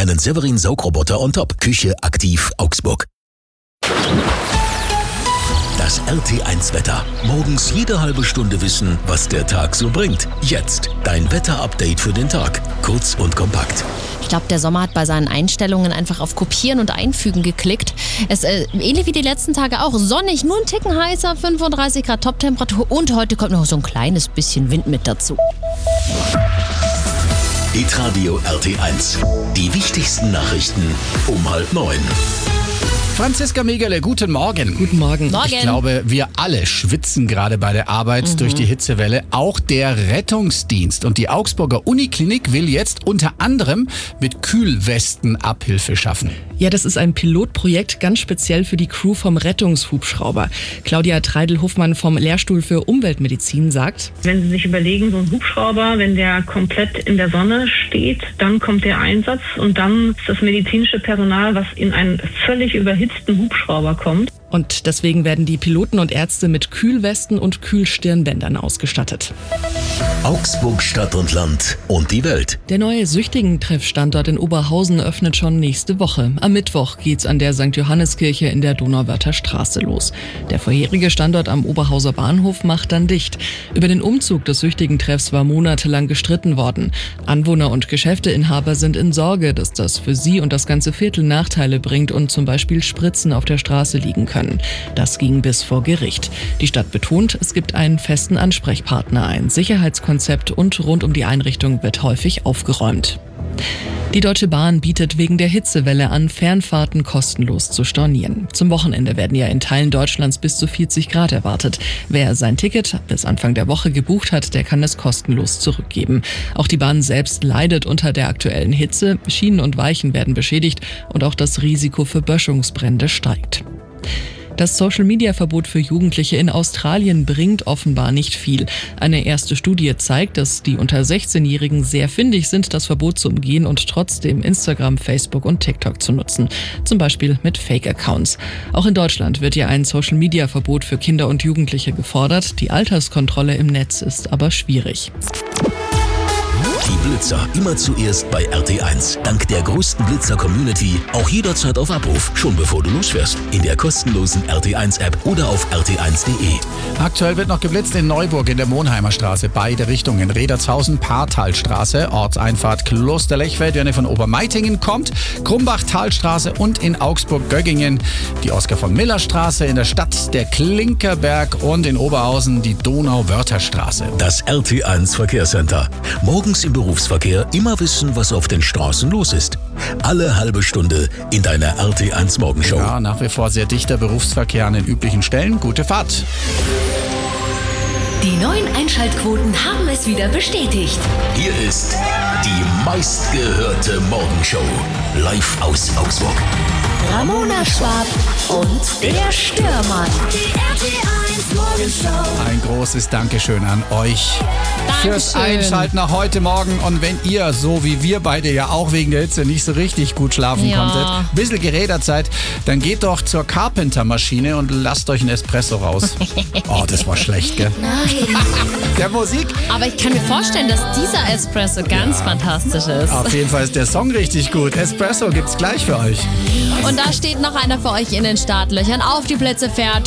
einen Severin Saugroboter on top. Küche aktiv Augsburg. Das RT1-Wetter. Morgens jede halbe Stunde wissen, was der Tag so bringt. Jetzt dein Wetterupdate für den Tag. Kurz und kompakt. Ich glaube, der Sommer hat bei seinen Einstellungen einfach auf Kopieren und Einfügen geklickt. Es ähnlich wie die letzten Tage auch. Sonnig, nur ein Ticken heißer, 35 Grad Toptemperatur und heute kommt noch so ein kleines bisschen Wind mit dazu. Hitradio RT1. Die wichtigsten Nachrichten um 8:30. Franziska Megerle, guten Morgen. Guten Morgen. Ich glaube, wir alle schwitzen gerade bei der Arbeit durch die Hitzewelle. Auch der Rettungsdienst. Und die Augsburger Uniklinik will jetzt unter anderem mit Kühlwesten Abhilfe schaffen. Ja, das ist ein Pilotprojekt ganz speziell für die Crew vom Rettungshubschrauber. Claudia Treidel-Hofmann vom Lehrstuhl für Umweltmedizin sagt: Wenn Sie sich überlegen, so ein Hubschrauber, wenn der komplett in der Sonne steht, dann kommt der Einsatz und dann ist das medizinische Personal, was in einen völlig überhitzten Hubschrauber kommt. Und deswegen werden die Piloten und Ärzte mit Kühlwesten und Kühlstirnbändern ausgestattet. Augsburg, Stadt und Land und die Welt. Der neue Süchtigen-Treffstandort in Oberhausen öffnet schon nächste Woche. Am Mittwoch geht's an der St. Johanneskirche in der Donauwörther Straße los. Der vorherige Standort am Oberhauser Bahnhof macht dann dicht. Über den Umzug des Süchtigen-Treffs war monatelang gestritten worden. Anwohner und Geschäfteinhaber sind in Sorge, dass das für sie und das ganze Viertel Nachteile bringt und zum Beispiel Spritzen auf der Straße liegen können. Das ging bis vor Gericht. Die Stadt betont, es gibt einen festen Ansprechpartner, ein Sicherheitskonzept und rund um die Einrichtung wird häufig aufgeräumt. Die Deutsche Bahn bietet wegen der Hitzewelle an, Fernfahrten kostenlos zu stornieren. Zum Wochenende werden ja in Teilen Deutschlands bis zu 40 Grad erwartet. Wer sein Ticket bis Anfang der Woche gebucht hat, der kann es kostenlos zurückgeben. Auch die Bahn selbst leidet unter der aktuellen Hitze. Schienen und Weichen werden beschädigt und auch das Risiko für Böschungsbrände steigt. Das Social-Media-Verbot für Jugendliche in Australien bringt offenbar nicht viel. Eine erste Studie zeigt, dass die unter 16-Jährigen sehr findig sind, das Verbot zu umgehen und trotzdem Instagram, Facebook und TikTok zu nutzen. Zum Beispiel mit Fake-Accounts. Auch in Deutschland wird ja ein Social-Media-Verbot für Kinder und Jugendliche gefordert. Die Alterskontrolle im Netz ist aber schwierig. Die Blitzer immer zuerst bei RT1. Dank der größten Blitzer-Community auch jederzeit auf Abruf, schon bevor du losfährst. In der kostenlosen RT1-App oder auf rt1.de. Aktuell wird noch geblitzt in Neuburg in der Monheimer Straße. Beide Richtungen. Redertshausen, Paartalstraße, Ortseinfahrt Klosterlechfeld, wenn ihr von Obermeitingen kommt. Krumbach-Talstraße und in Augsburg-Göggingen die Oskar-von-Miller-Straße, in der Stadt der Klinkerberg und in Oberhausen die Donauwörther Straße. Das RT1 Verkehrscenter. Morgens im Berufsverkehr immer wissen, was auf den Straßen los ist. Alle halbe Stunde in deiner RT1 Morgenshow. Ja, nach wie vor sehr dichter Berufsverkehr an den üblichen Stellen. Gute Fahrt. Die neuen Einschaltquoten haben es wieder bestätigt. Hier ist die meistgehörte Morgenshow. Live aus Augsburg. Ramona Schwab und der Störmann. Die RT1 Morgenshow. Ein großes Dankeschön an euch fürs Einschalten nach heute Morgen. Und wenn ihr, so wie wir beide ja auch wegen der Hitze nicht so richtig gut schlafen konntet, ein bisschen gerädert seid, dann geht doch zur Carpenter-Maschine und lasst euch einen Espresso raus. Oh, das war schlecht, gell? Nein. Der Musik. Aber ich kann mir vorstellen, dass dieser Espresso ganz fantastisch ist. Auf jeden Fall ist der Song richtig gut. Espresso gibt's gleich für euch. Und da steht noch einer für euch in den Startlöchern. Auf die Plätze, fertig.